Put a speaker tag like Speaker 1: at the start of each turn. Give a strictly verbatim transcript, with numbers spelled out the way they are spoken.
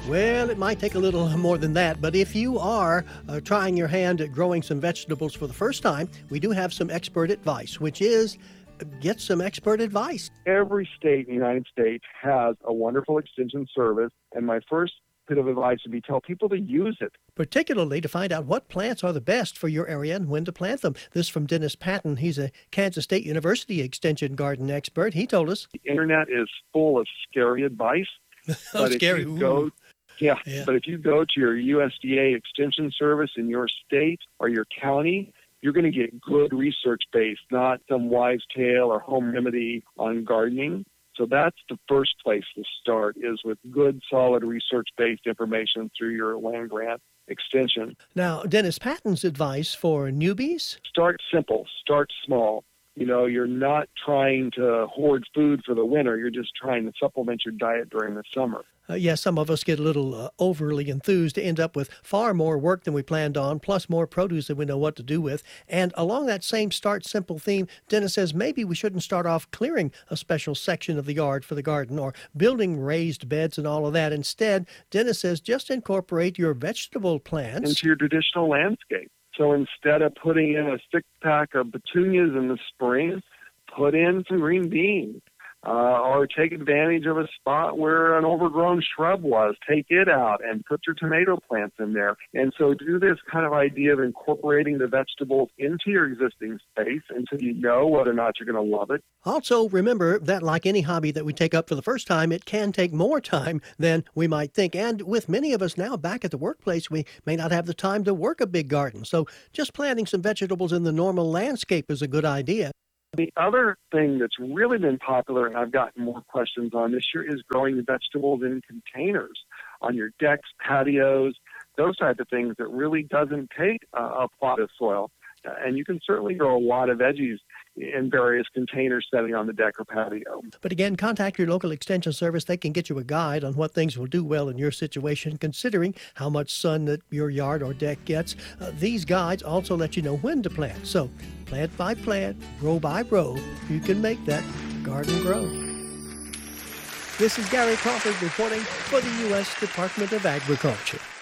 Speaker 1: Well, it might take a little more than that, but if you are uh, trying your hand at growing some vegetables for the first time, we do have some expert advice, which is uh, get some expert advice.
Speaker 2: Every state in the United States has a wonderful extension service, and my first bit of advice would be tell people to use it.
Speaker 1: Particularly to find out what plants are the best for your area and when to plant them. This from Dennis Patton. He's a Kansas State University Extension garden expert. He told us.
Speaker 2: The internet is full of scary advice.
Speaker 1: oh,
Speaker 2: but
Speaker 1: scary.
Speaker 2: If you go, yeah,
Speaker 1: yeah,
Speaker 2: but if you go to your U S D A Extension Service in your state or your county, you're going to get good research base, not some wives' tale or home remedy on gardening. So that's the first place to start, is with good, solid research-based information through your land-grant extension.
Speaker 1: Now, Dennis Patton's advice for newbies?
Speaker 2: Start simple. Start small. You know, you're not trying to hoard food for the winter. You're just trying to supplement your diet during the summer.
Speaker 1: Uh, yes, yeah, some of us get a little uh, overly enthused to end up with far more work than we planned on, plus more produce than we know what to do with. And along that same start simple theme, Dennis says maybe we shouldn't start off clearing a special section of the yard for the garden or building raised beds and all of that. Instead, Dennis says just incorporate your vegetable plants
Speaker 2: into your traditional landscape. So instead of putting in a six-pack of petunias in the spring, put in some green beans. Uh, or take advantage of a spot where an overgrown shrub was. Take it out and put your tomato plants in there. And so do this kind of idea of incorporating the vegetables into your existing space until you know whether or not you're going to love it.
Speaker 1: Also, remember that like any hobby that we take up for the first time, it can take more time than we might think. And with many of us now back at the workplace, we may not have the time to work a big garden. So just planting some vegetables in the normal landscape is a good idea.
Speaker 2: The other thing that's really been popular, and I've gotten more questions on this year, is growing vegetables in containers on your decks, patios, those type of things that really doesn't take uh, a plot of soil. Uh, and you can certainly grow a lot of veggies in various containers setting on the deck or patio.
Speaker 1: But again, contact your local extension service. They can get you a guide on what things will do well in your situation, considering how much sun that your yard or deck gets. Uh, these guides also let you know when to plant. So plant by plant, row by row, you can make that garden grow. This is Gary Crawford reporting for the U S Department of Agriculture.